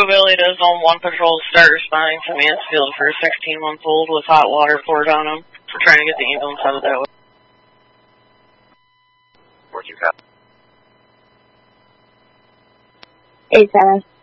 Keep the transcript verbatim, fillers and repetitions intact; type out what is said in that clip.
Valley does on one patrol start responding to Mansfield for a sixteen-month-old with hot water poured on him. We're trying to get the ambulance out of that way. Where'd you got? Eight seven.